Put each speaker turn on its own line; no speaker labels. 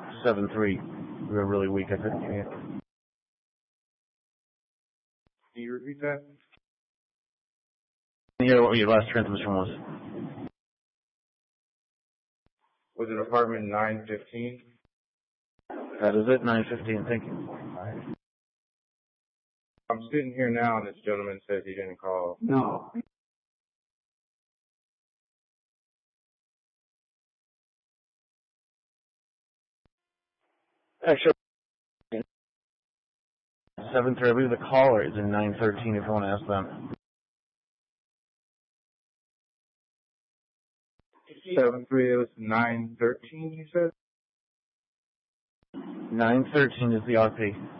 7-3. We were really weak. I couldn't hear you.
Can you repeat that?
Can you hear what your last transmission was?
Was it apartment 915?
That is it, 915. Thank you.
I'm sitting here now, and this gentleman says he didn't call.
No.
Actually, 7-3. I believe the caller is in 913 if you want to ask them.
7-3, it was 913, you said?
913 is the RP.